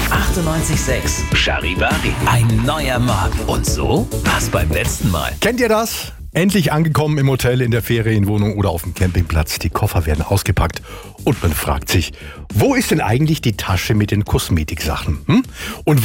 98.6 Charivari. Ein neuer Morgen. Und so war's beim letzten Mal. Kennt ihr das? Endlich angekommen im Hotel, in der Ferienwohnung oder auf dem Campingplatz. Die Koffer werden ausgepackt und man fragt sich, wo ist denn eigentlich die Tasche mit den Kosmetiksachen? Und